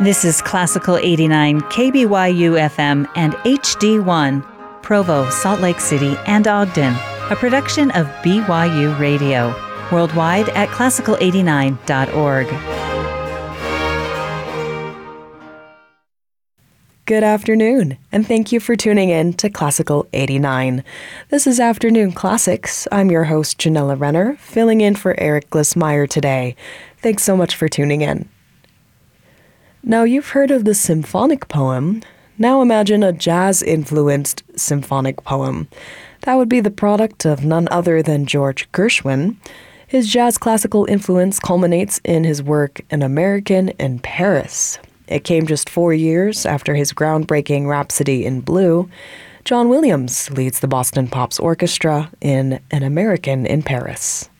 This is Classical 89 KBYU FM and HD1, Provo, Salt Lake City, and Ogden, a production of BYU Radio, worldwide at classical89.org. Good afternoon, and thank you for tuning in to Classical 89. This is Afternoon Classics. I'm your host, Janella Renner, filling in for Eric Glissmeyer today. Thanks so much for tuning in. Now, you've heard of the symphonic poem. Now imagine a jazz-influenced symphonic poem. That would be the product of none other than George Gershwin. His jazz classical influence culminates in his work An American in Paris. It came just 4 years after his groundbreaking Rhapsody in Blue. John Williams leads the Boston Pops Orchestra in An American in Paris.